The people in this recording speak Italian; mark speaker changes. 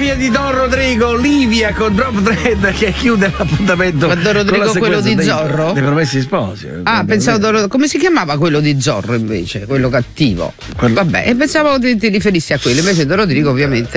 Speaker 1: storia di Don Rodrigo, Livia con Drop Dead che chiude l'appuntamento.
Speaker 2: Ma Don Rodrigo quello di Zorro?
Speaker 1: Dei Promessi Sposi.
Speaker 2: Ah, pensavo come si chiamava quello di Zorro invece, quello cattivo? Vabbè, e pensavo ti riferissi a quello, invece Don Rodrigo ovviamente